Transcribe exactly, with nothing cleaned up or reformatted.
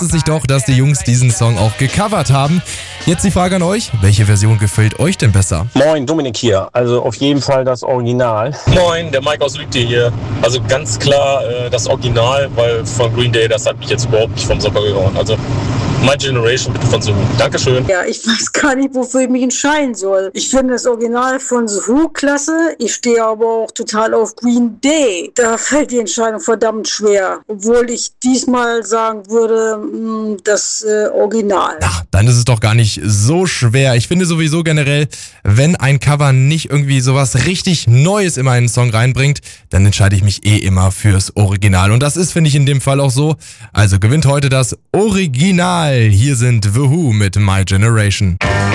es sich doch, dass die Jungs diesen Song auch gecovert haben. Jetzt die Frage an euch, welche Version gefällt euch denn besser? Moin, Dominik hier. Also auf jeden Fall das Original. Moin, der Mike aus Lübke hier. Also ganz klar äh, das Original, weil von Green Day, das hat mich jetzt überhaupt nicht vom Soccer gehauen. Also My Generation bitte von The Who. Dankeschön. Ja, ich weiß gar nicht, wofür ich mich entscheiden soll. Ich finde das Original von The Who klasse. Ich stehe aber auch total auf Green Day. Da fällt die Entscheidung verdammt schwer. Obwohl ich diesmal sagen würde, mh, das äh, Original. Ach, dann ist es doch gar nicht so schwer. Ich finde sowieso generell, wenn ein Cover nicht irgendwie sowas richtig Neues in einen Song reinbringt, dann entscheide ich mich eh immer fürs Original. Und das ist, finde ich, in dem Fall auch so. Also gewinnt heute das Original. Hier sind The Who mit My Generation.